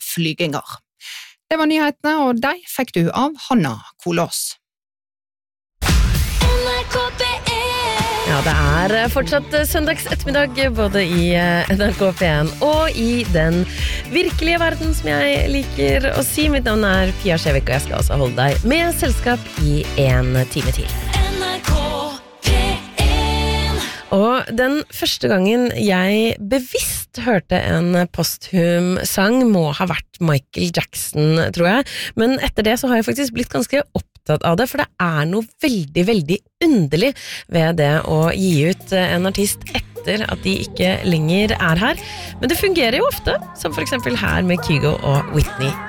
flyginger. Det var nyhetene, og de fikk du av Hanna Kolås. Ja, det fortsatt søndags ettermiddag både i NRK P1 og i den virkelige verden som jeg liker å si. Mitt navn Pia Skjevik, og jeg skal også holde deg med selskap i en time til. NRK P1. Og den første gangen jeg bevisst hørte en posthum sang må ha vært Michael Jackson, tror jeg. Men etter det så har jeg faktisk blitt ganske opptatt av det, for det noe veldig, veldig underlig ved det å gi ut en artist etter at de ikke lenger her. Men det fungerer jo ofte, som for eksempel her med Kygo og Whitney